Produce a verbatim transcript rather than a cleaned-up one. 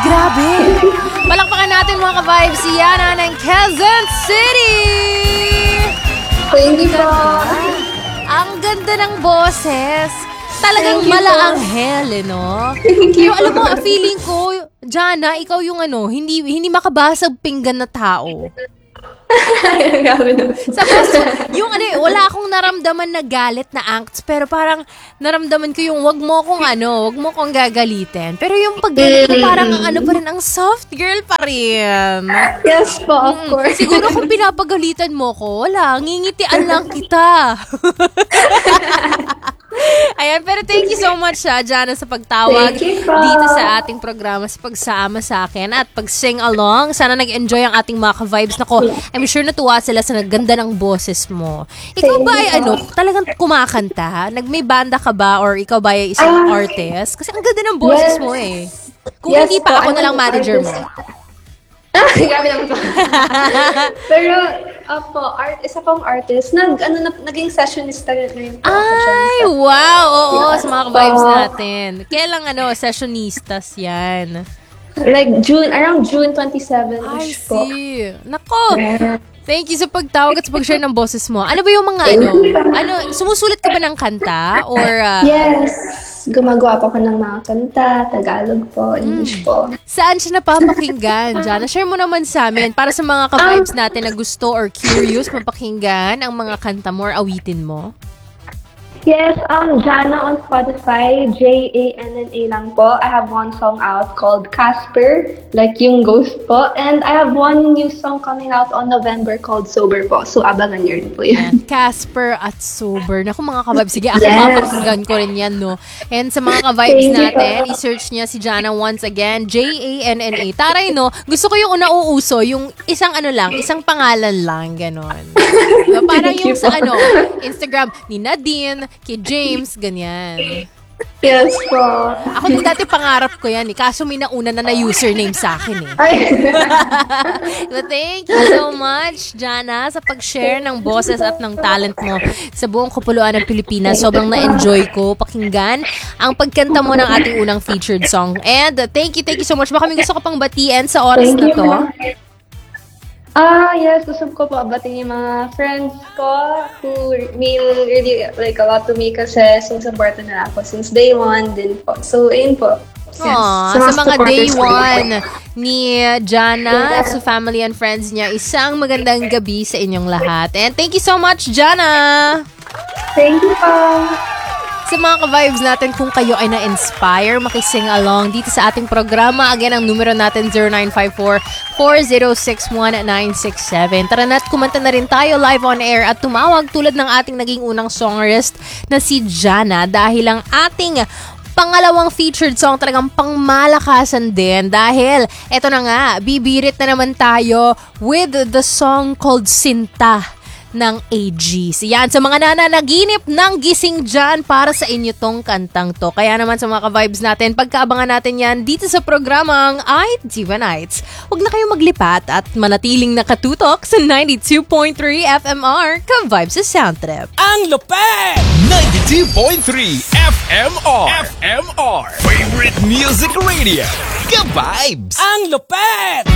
Grabe! Palakpakan natin mga ka-vibes si Yana ng Quezon City! Thank you po. Ang ganda ng boses. Talagang Thank you malaanghel, eh, no? Thank you. Pero alam mo, feeling ko, Jana, ikaw yung ano, hindi hindi makabasag pinggan na tao. Grabe naman. Sa boses, yung ano, eh, wala akong naramdaman na galit na angst, pero parang naramdaman ko yung wag mo kong ano, wag mo kong gagalitin. Pero yung paggalit mo, parang ang ano pa rin, ang soft girl pa rin. Yes po, of Mm, course. siguro kung pinapagalitan mo ko, wala, ngingitian lang kita. Ayan, pero thank you so much, ha, Jana, sa pagtawag Thank you po. dito sa ating programa, sa pagsama sa akin at pag-sing along. Sana nag-enjoy ang ating mga ka-vibes. Nako, I'm sure natuwa sila sa naganda ng boses mo. Ikaw Thank ba ay you. ano, talagang kumakanta? Nag-may banda ka ba or ikaw ba ay isang Ah, artist? Kasi ang ganda ng boses yes. mo eh. Kung Yes hindi po, pa, ako I'm na lang an manager mo. artist. Ah, grabe naman po. Pero, opo, art, isa pong artist. Nag, ano, na, naging sessionista rin po ako dyan. Ay, wow! Oo, Yes sa mga po. vibes natin. Kailang ano, sessionistas yan. Like, June, around June I twenty-seventh-ish po. see. Nako! Yeah. Thank you sa pagtawag at sa pag-share ng boses mo. Ano ba yung mga ano? Ano, sumusulat ka ba ng kanta? Or, uh, Yes. Gumagawa po ako ng mga kanta, Tagalog po, English po. saan siya napapakinggan? Jana, share mo naman sa amin para sa mga ka-vibes natin na gusto or curious mapakinggan ang mga kanta mo or awitin mo. Yes, um, Jana on Spotify, J A N N A lang po. I have one song out called Casper, like yung ghost po. And I have one new song coming out on November called Sober po. So, abangan niyo rin po yan. Casper at Sober. Naku mga ka-vibes, sige, ako Yes. mapakinggan ko rin yan, no? And sa mga ka-vibes Thank you natin, po. i-search niya si Jana once again, J A N N A. Taray, no? Gusto ko yung unauuso, yung isang ano lang, isang pangalan lang, ganon. No, parang Thank yung you sa po. ano, Instagram, ni Nadine, kay James, ganyan. Yes po. Ako din dati pangarap ko yan eh, kaso may nauna na na username sa akin eh. Ay. But thank you so much, Jana, sa pag-share ng boses at ng talent mo sa buong kapuluan ng Pilipinas. Sobrang na-enjoy ko pakinggan ang pagkanta mo ng ating unang featured song. And uh, thank you, thank you so much. Baka may gusto ka pang batiin sa oras Thank na you to. po. Ah, yes. Gusto ko po abatin yung mga friends ko who mean really like a lot to me kasi sinusuporta nila ako since day one din po. So, ayun po. Yes. Aw, sa mga day supporters ko din po. one ni Jana at sa family and friends niya, isang magandang gabi sa inyong lahat. And thank you so much, Jana! Thank you po. Sa mga ka-vibes natin, kung kayo ay na-inspire, makising along dito sa ating programa. Again, ang numero natin, zero nine five four, four zero six one nine six seven. Tara na't kumanta na rin tayo live on air at tumawag tulad ng ating naging unang songwriter na si Jana dahil ang ating pangalawang featured song talagang pangmalakasan din dahil eto na nga, bibirit na naman tayo with the song called Sinta ng A G. Yan, sa mga nananaginip ng gising dyan para sa inyo tong kantang to. Kaya naman sa mga ka-vibes natin, pagkaabangan natin yan dito sa programang I Diva Nights. Huwag na kayong maglipat at manatiling nakatutok sa ninety-two point three F M R Ka-Vibes sa Soundtrip. Ang lupet! ninety-two point three F M R F M R Favorite Music Radio Ka-Vibes! Ang lupet!